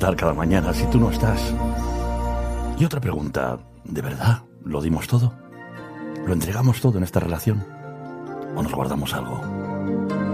despertar cada mañana si tú no estás? Y otra pregunta, ¿de verdad lo dimos todo? ¿Lo entregamos todo en esta relación? ¿O nos guardamos algo?